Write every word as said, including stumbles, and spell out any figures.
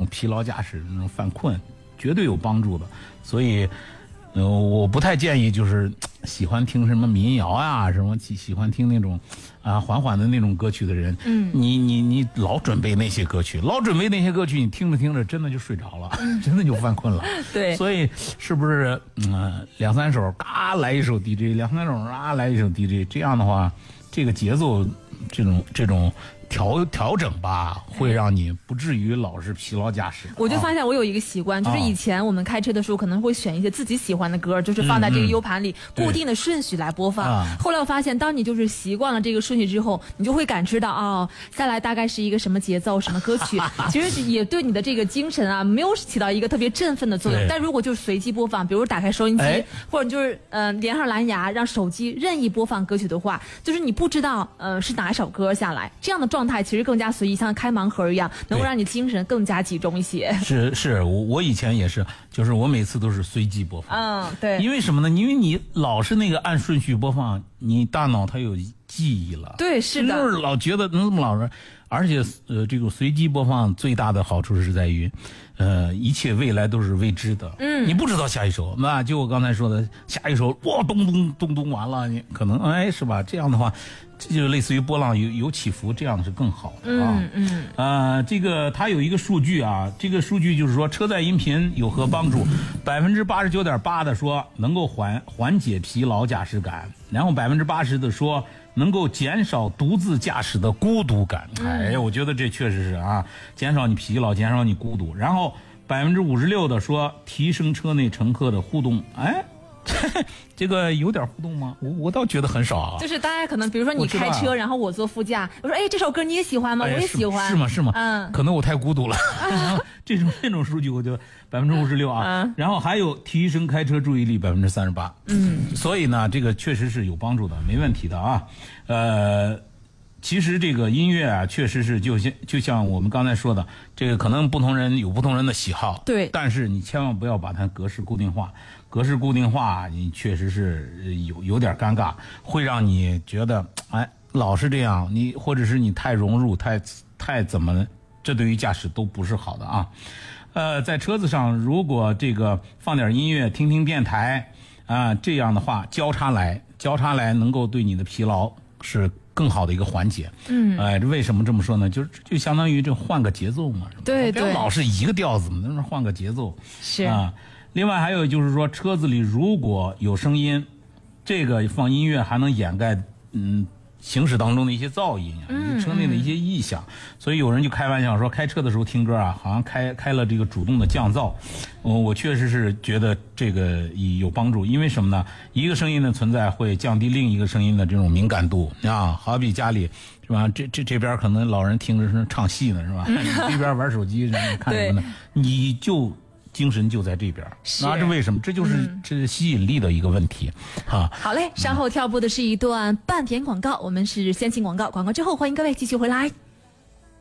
疲劳驾驶、那种犯困，绝对有帮助的。所以，呃，我不太建议就是喜欢听什么民谣啊，什么喜喜欢听那种啊缓缓的那种歌曲的人，嗯，你你你老准备那些歌曲，老准备那些歌曲，你听着听着真的就睡着了，嗯、真的就犯困了。 对， 所以是不是嗯、呃、两三首嘎来一首 D J， 两三首啊来一首 D J， 这样的话，这个节奏这种这种。调调整吧，会让你不至于老是疲劳驾驶。 我就发现我有一个习惯，啊、就是以前我们开车的时候可能会选一些自己喜欢的歌，就是放在这个 U 盘里、嗯、固定的顺序来播放。啊、后来我发现，当你就是习惯了这个顺序之后，你就会感知到哦，下来大概是一个什么节奏、什么歌曲，其实也对你的这个精神啊没有起到一个特别振奋的作用。但如果就是随机播放，比如打开收音机，哎、或者就是呃连上蓝牙，让手机任意播放歌曲的话，就是你不知道呃是哪一首歌下来，这样的状态其实更加随意，像开盲盒一样，能够让你精神更加集中一些。 是是，我我以前也是，就是我每次都是随机播放。 嗯，对。 因为什么呢？因为你老是那个按顺序播放，你大脑它有记忆了。 对，是的。 就是老觉得那么老是，而且呃，这个随机播放最大的好处是在于，呃，一切未来都是未知的。嗯。你不知道下一首，那就我刚才说的，下一首哇咚咚咚咚完了，你可能哎是吧？这样的话。这就类似于波浪有有起伏，这样是更好的啊。嗯嗯。呃，这个它有一个数据啊，这个数据就是说车载音频有何帮助？百分之八十九点八的说能够缓缓解疲劳驾驶感，然后百分之八十的说能够减少独自驾驶的孤独感。哎，我觉得这确实是啊，减少你疲劳，减少你孤独。然后百分之五十六的说提升车内乘客的互动。哎。这个有点互动吗？我我倒觉得很少啊。 就是大家可能，比如说你开车，然后我坐副驾，我说哎，这首歌你也喜欢吗？ 哎、 我也喜欢。 是吗？是吗？ 嗯。 可能我太孤独了。这种这种数据，我就百分之五十六啊。嗯。然后还有提升开车注意力百分之三十八。嗯。所以呢，这个确实是有帮助的，没问题的啊。呃。其实这个音乐啊，确实是就像就像我们刚才说的，这个可能不同人有不同人的喜好， 对。 但是你千万不要把它格式固定化，格式固定化，你确实是有有点尴尬，会让你觉得哎老是这样，你或者是你太融入，太太怎么，这对于驾驶都不是好的啊。呃，在车子上如果这个放点音乐，听听电台啊、呃，这样的话交叉来交叉来，能够对你的疲劳是。更好的一个缓解，嗯，哎，这为什么这么说呢？就是就相当于这换个节奏嘛， 对对， 不要老是一个调子嘛，那是换个节奏， 是啊。另外还有就是说，车子里如果有声音，这个放音乐还能掩盖嗯行驶当中的一些噪音啊，嗯、车内的一些异响，所以有人就开玩笑说，开车的时候听歌啊，好像开开了这个主动的降噪。我我确实是觉得这个有帮助，因为什么呢？一个声音的存在会降低另一个声音的这种敏感度啊。好比家里是吧？这这这边可能老人听着是唱戏呢，是吧？你这边玩手机看什么呢？你就。精神就在这边，那这为什么？这就是、嗯、这是吸引力的一个问题啊。 好嘞，稍后跳播的是一段半点广告，我们是先进广告，广告之后欢迎各位继续回来。